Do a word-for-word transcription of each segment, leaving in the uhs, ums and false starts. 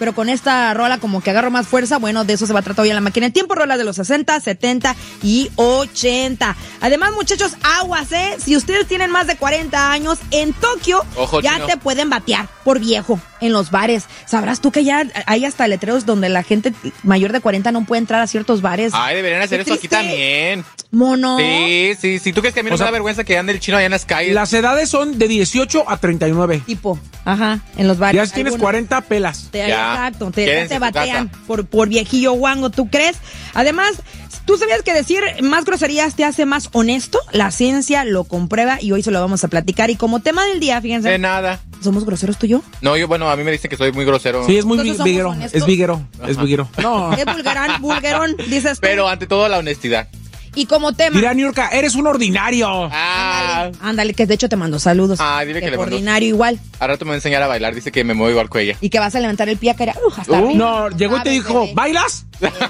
pero con esta rola como que agarro más fuerza. Bueno, de eso se va a tratar hoy en La Máquina del Tiempo, rolas de los sesenta, setenta y ochenta. Además, muchachos, aguas, ¿eh? Si ustedes tienen más de cuarenta años, en Tokio Ojo, ya chino. te pueden batear por viejo en los bares. Sabrás tú que ya hay hasta letreros donde la gente mayor de cuarenta no puede entrar a ciertos bares. Ay, deberían hacer Qué eso aquí triste. también. Mono. Sí, sí, sí. ¿Tú crees que a mí no O me sea, da vergüenza que ande el chino allá en las calles? Las edades son de dieciocho a treinta y nueve. Tipo, ajá, en los bares. Ya si tienes Algunos- cuarenta, pelas. Te, Ya. Exacto, te, Quédense te en su batean casa. por, por viejillo guango, ¿tú crees? Además, ¿tú sabías que decir más groserías te hace más honesto? La ciencia lo comprueba y hoy se lo vamos a platicar. Y como tema del día, fíjense, De nada. ¿somos groseros tú y yo? No, yo, bueno, a mí me dicen que soy muy grosero. Sí, es muy Entonces, ¿somos viguero. honestos? Es viguero. Es viguero. No. Es vulgarán, vulgarón, dices tú. Pero ante todo, la honestidad. Y como tema... Dirá Niurka, eres un ordinario. Ah, Ándale, ándale, que de hecho te mando saludos. Ah, dile que le mando- ordinario igual. al rato me va a enseñar a bailar. Dice que me muevo igual que ella. Y que vas a levantar el pie a caer, uh, hasta Uh, arriba. No, llegó y te Sabes, dijo, bebé. ¿bailas?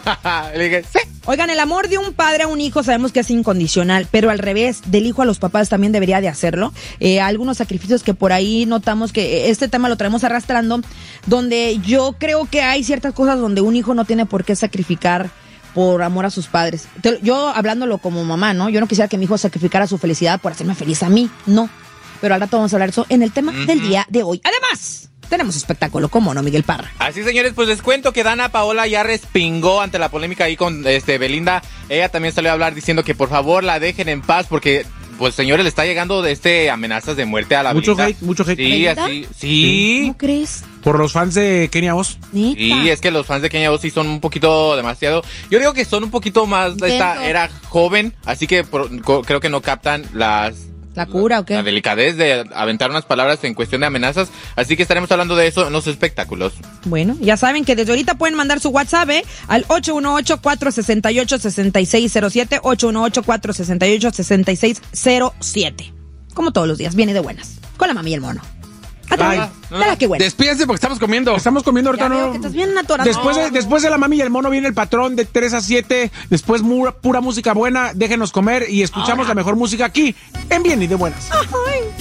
Le dije, sí. Oigan, el amor de un padre a un hijo sabemos que es incondicional, pero al revés, del hijo a los papás también debería de hacerlo. Eh, algunos sacrificios que por ahí notamos que este tema lo traemos arrastrando, donde yo creo que hay ciertas cosas donde un hijo no tiene por qué sacrificar por amor a sus padres. Te- Yo hablándolo como mamá, ¿no? Yo no quisiera que mi hijo sacrificara su felicidad por hacerme feliz a mí, no. Pero al rato vamos a hablar de eso en el tema del día de hoy. Además, tenemos espectáculo, ¿cómo no, Miguel Parra? Así, señores, pues les cuento que Dana Paola ya respingó ante la polémica ahí con este Belinda. Ella también salió a hablar diciendo que por favor la dejen en paz porque, pues, señores, le está llegando de este amenazas de muerte a la Mucho Belinda. hate, mucho hate. Sí, ¿Belinda? así, sí. ¿Cómo crees? Por los fans de Kenia Oz. Neta. Sí, es que los fans de Kenia Oz sí son un poquito demasiado. Yo digo que son un poquito más de esta Denso. era joven, así que por- co- creo que no captan las. ¿La cura o qué? La delicadez de aventar unas palabras en cuestión de amenazas. Así que estaremos hablando de eso en los espectáculos. Bueno, ya saben que desde ahorita pueden mandar su WhatsApp ¿eh? al ocho uno ocho, cuatro seis ocho, seis seis cero siete, ocho uno ocho, cuatro seis ocho, seis seis cero siete. Como todos los días, viene de buenas. Con la mami y el mono. Ay, Dale, qué bueno. Despídense porque estamos comiendo. Estamos comiendo ahorita, Ya veo ¿no? que estás bien atorado. Después de, después de la mami y el mono viene el patrón de tres a siete. Después mu- pura música buena. Déjenos comer y escuchamos la mejor música aquí en Bien y de Buenas. Ay.